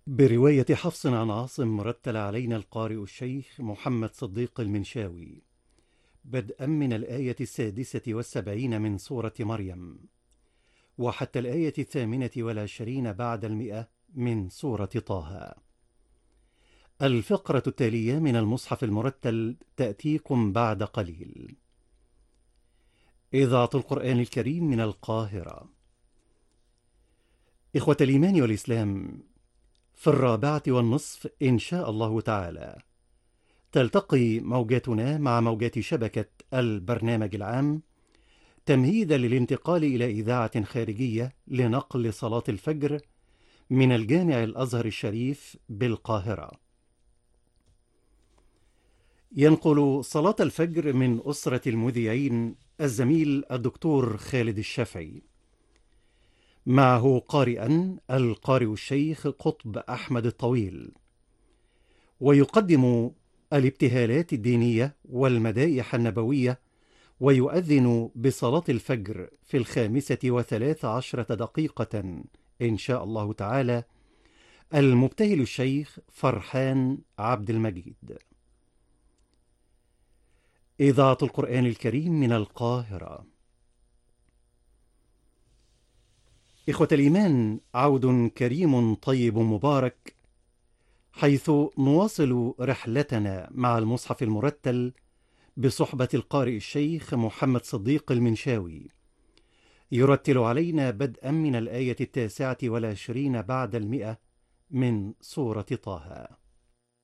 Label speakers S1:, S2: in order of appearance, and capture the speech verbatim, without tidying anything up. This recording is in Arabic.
S1: برواية حفص عن عاصم رتل علينا القارئ الشيخ محمد صديق المنشاوي، بدءا من الآية السادسة والسبعين من سورة مريم، وحتى الآية الثامنة والعشرين بعد المئة من سورة طه. الفقرة التالية من المصحف المرتل تأتيكم بعد قليل. إذاعة القرآن الكريم من القاهرة. إخوة الإيمان والإسلام، في الرابعة والنصف إن شاء الله تعالى تلتقي موجاتنا مع موجات شبكة البرنامج العام تمهيدا للانتقال إلى إذاعة خارجية لنقل صلاة الفجر من الجامع الأزهر الشريف بالقاهرة. ينقل صلاة الفجر من أسرة المذيعين الزميل الدكتور خالد الشافعي، معه قارئا القارئ الشيخ قطب أحمد الطويل، ويقدم الابتهالات الدينية والمدائح النبوية، ويؤذن بصلاة الفجر في الخامسة وثلاث عشرة دقيقة إن شاء الله تعالى المبتهل الشيخ فرحان عبد المجيد. إذاعة القرآن الكريم من القاهرة. إخوة الإيمان، عود كريم طيب مبارك، حيث نواصل رحلتنا مع المصحف المرتل بصحبة القارئ الشيخ محمد صديق المنشاوي، يرتل علينا بدءا من الآية التاسعة والعشرين بعد المئة من سورة طه.